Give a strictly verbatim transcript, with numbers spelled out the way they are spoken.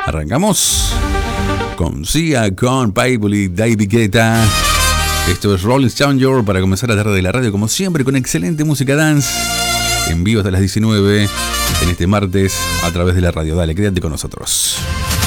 Arrancamos con Sia, con Pitbull y David Guetta. Esto es Rolling Stone para comenzar la tarde de la radio, como siempre, con excelente música dance. En vivo hasta las diecinueve en este martes a través de la radio. Dale, quédate con nosotros.